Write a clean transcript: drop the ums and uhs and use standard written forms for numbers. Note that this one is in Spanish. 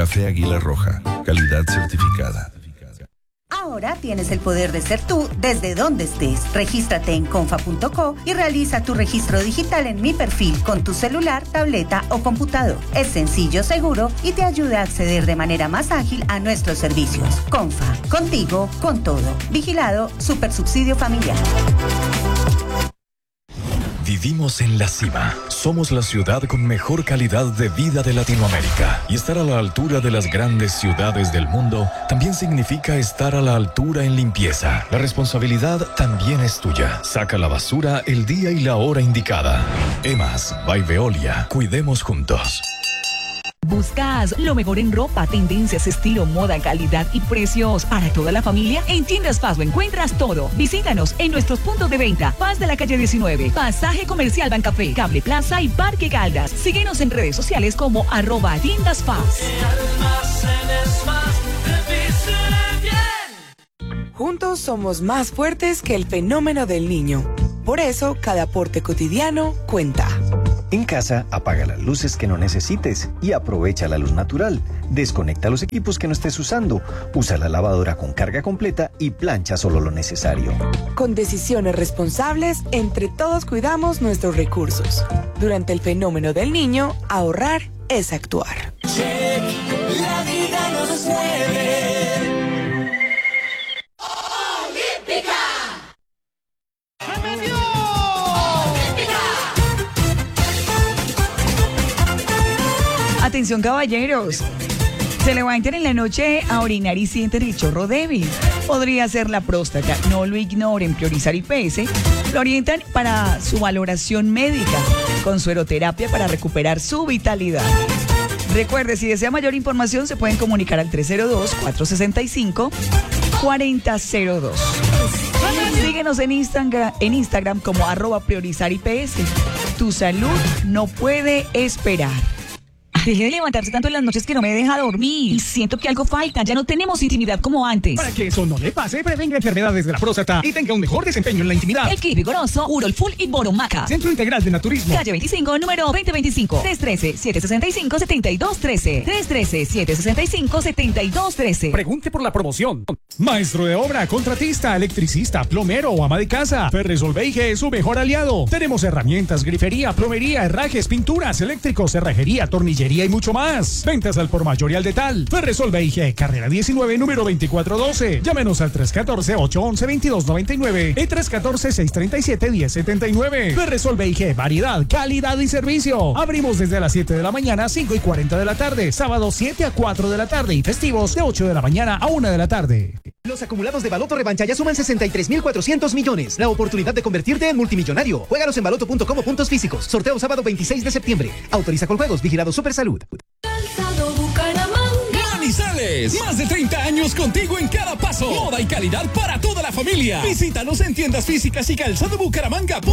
Café Águila Roja, calidad certificada. Ahora tienes el poder de ser tú desde donde estés. Regístrate en confa.co y realiza tu registro digital en Mi Perfil con tu celular, tableta o computador. Es sencillo, seguro y te ayuda a acceder de manera más ágil a nuestros servicios. Confa, contigo, con todo. Vigilado, Supersubsidio Familiar. Vivimos en la cima. Somos la ciudad con mejor calidad de vida de Latinoamérica. Y estar a la altura de las grandes ciudades del mundo también significa estar a la altura en limpieza. La responsabilidad también es tuya. Saca la basura el día y la hora indicada. EMAS by Veolia. Cuidemos juntos. ¿Buscas lo mejor en ropa, tendencias, estilo, moda, calidad y precios para toda la familia? En Tiendas Paz lo encuentras todo. Visítanos en nuestros puntos de venta. Paz de la calle 19, Pasaje Comercial Bancafé, Cable Plaza y Parque Caldas. Síguenos en redes sociales como @Tiendas Paz. Juntos somos más fuertes que el fenómeno del niño. Por eso, cada aporte cotidiano cuenta. En casa, apaga las luces que no necesites y aprovecha la luz natural. Desconecta los equipos que no estés usando. Usa la lavadora con carga completa y plancha solo lo necesario. Con decisiones responsables, entre todos cuidamos nuestros recursos. Durante el fenómeno del niño, ahorrar es actuar. Check, la vida nos mueve. Atención, caballeros. Se levantan en la noche a orinar y sienten el chorro débil. Podría ser la próstata. No lo ignoren. Priorizar IPS lo orientan para su valoración médica con sueroterapia para recuperar su vitalidad. Recuerde, si desea mayor información, se pueden comunicar al 302-465-4002. Síguenos en Instagram como @priorizarips. Tu salud no puede esperar. Deje de levantarse tanto en las noches que no me deja dormir. Y siento que algo falta. Ya no tenemos intimidad como antes. Para que eso no le pase, prevenga enfermedades de la próstata y tenga un mejor desempeño en la intimidad. El Kit Vigoroso, Urol Full y Boromaca. Centro Integral de Naturismo. Calle 25, número 2025. 313-765-7213. 313-765-7213. Pregunte por la promoción. Maestro de obra, contratista, electricista, plomero o ama de casa. Ferresol Beige es su mejor aliado. Tenemos herramientas, grifería, plomería, herrajes, pinturas, eléctricos, cerrajería, tornillería y mucho más. Ventas al por mayor y al detal. Ferresol Beige, carrera 19, número 2412. Llámenos al 314-811-2299 y 314-637-1079. Ferresol Beige, variedad, calidad y servicio. Abrimos desde las 7 de la mañana a 5:40 de la tarde. Sábado 7 a 4 de la tarde y festivos de 8 de la mañana a 1 de la tarde. Los acumulados de Baloto Revancha ya suman 63.400 millones. La oportunidad de convertirte en multimillonario. Juégalos en baloto.com o puntos físicos. Sorteo sábado 26 de septiembre. Autoriza con juegos. Vigilado Supersalud. Manizales, más de 30 años contigo en cada paso. Moda y calidad para toda la familia. Visítanos en tiendas físicas y Calzado Bucaramanga.